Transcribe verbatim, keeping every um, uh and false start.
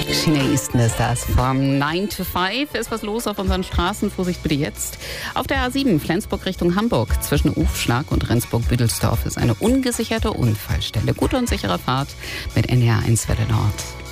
Chinesen ist das. Vom nine to five ist was los auf unseren Straßen. Vorsicht bitte jetzt. Auf der A sieben Flensburg Richtung Hamburg zwischen Ufschlag und Rendsburg-Büdelsdorf ist eine ungesicherte Unfallstelle. Gute und sichere Fahrt mit N D R eins Welle Nord.